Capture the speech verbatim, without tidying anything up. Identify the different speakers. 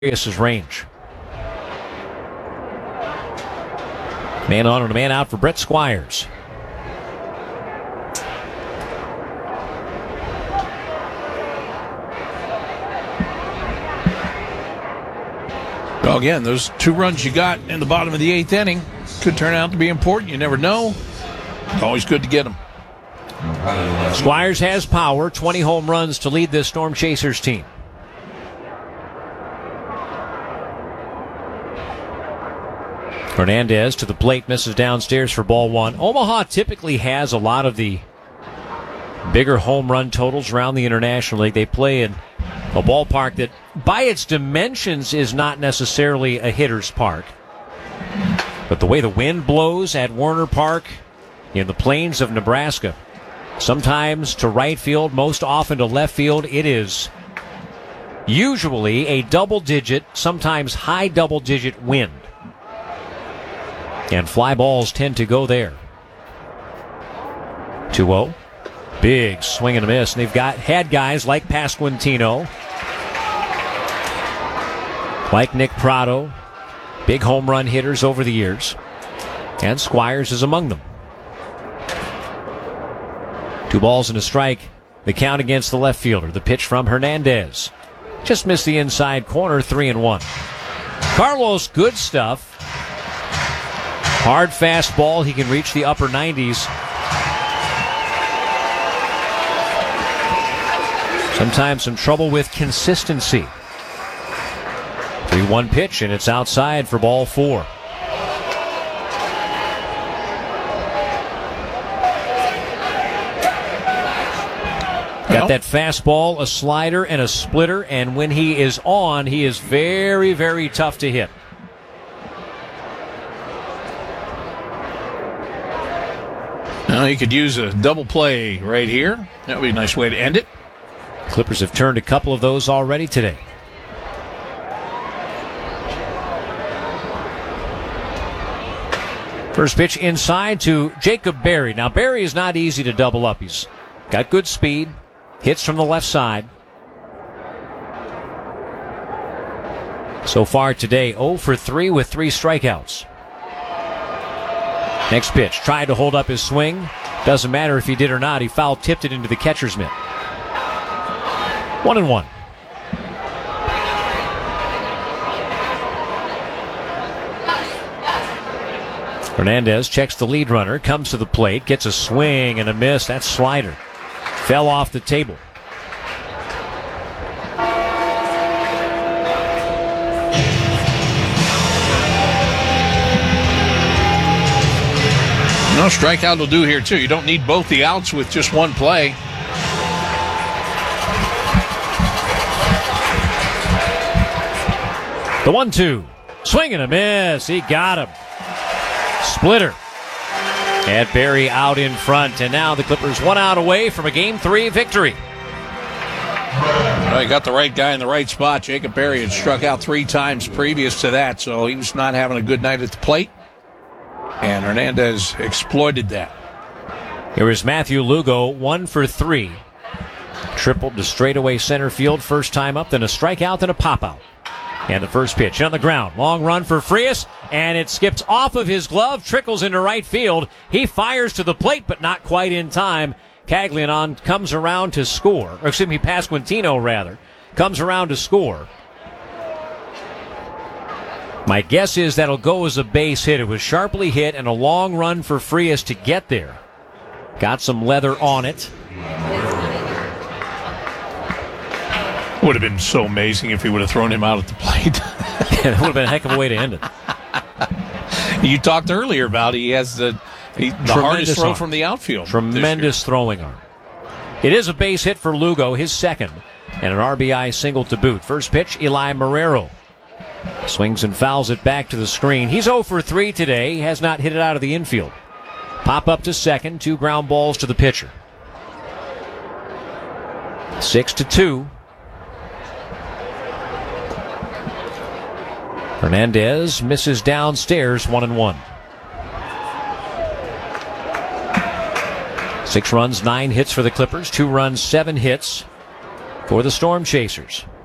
Speaker 1: Frias's range. Man on and a man out for Brett Squires.
Speaker 2: Well, again, those two runs you got in the bottom of the eighth inning could turn out to be important. You never know. It's always good to get them.
Speaker 1: Squires has power, twenty home runs to lead this Storm Chasers team. Hernandez to the plate, misses downstairs for ball one. Omaha typically has a lot of the bigger home run totals around the International League. They play in a ballpark that, by its dimensions, is not necessarily a hitter's park. But the way the wind blows at Werner Park in the plains of Nebraska, sometimes to right field, most often to left field, it is usually a double-digit, sometimes high double-digit wind. And fly balls tend to go there. two oh. Big swing and a miss. And they've got had guys like Pasquantino, like Nick Prado, big home run hitters over the years. And Squires is among them. Two balls and a strike. The count against the left fielder. The pitch from Hernandez. Just missed the inside corner, three and one. Carlos, good stuff. Hard fastball. He can reach the upper nineties. Sometimes some trouble with consistency. three one pitch, and it's outside for ball four. Got that fastball, a slider, and a splitter, and when he is on, he is very, very tough to hit.
Speaker 2: Now he could use a double play right here. That would be a nice way to end it.
Speaker 1: Clippers have turned a couple of those already today. First pitch inside to Jacob Berry. Now, Berry is not easy to double up. He's got good speed, hits from the left side. So far today, oh for three with three strikeouts. Next pitch, tried to hold up his swing. Doesn't matter if he did or not. He foul tipped it into the catcher's mitt. One and one. Hernandez checks the lead runner, comes to the plate, gets a swing and a miss. That slider fell off the table.
Speaker 2: No, strikeout will do here, too. You don't need both the outs with just one play.
Speaker 1: The one two. Swing and a miss. He got him. Splitter. And Berry out in front. And now the Clippers one out away from a game three victory.
Speaker 2: Well, he got the right guy in the right spot. Jacob Berry had struck out three times previous to that, so he was not having a good night at the plate. And Hernandez exploited that.
Speaker 1: Here is Matthew Lugo, one for three. Tripled to straightaway center field. First time up, then a strikeout, then a pop-out. And the first pitch on the ground. Long run for Frias, and it skips off of his glove, trickles into right field. He fires to the plate, but not quite in time. Caglianon comes around to score. Or excuse me, Pasquantino, rather, comes around to score. My guess is that'll go as a base hit. It was sharply hit and a long run for Frias to get there. Got some leather on it.
Speaker 2: Would have been so amazing if he would have thrown him out at the plate.
Speaker 1: Yeah, that would have been a heck of a way to end it.
Speaker 2: You talked earlier about he has the, he, the hardest throw arm from the outfield.
Speaker 1: Tremendous throwing arm. It is a base hit for Lugo, his second, and an R B I single to boot. First pitch, Eli Marrero. Swings and fouls it back to the screen. He's oh for three today. He has not hit it out of the infield. Pop up to second. Two ground balls to the pitcher. Six to two. Hernandez misses downstairs, one and one. Six runs, nine hits for the Clippers. Two runs, seven hits for the Storm Chasers.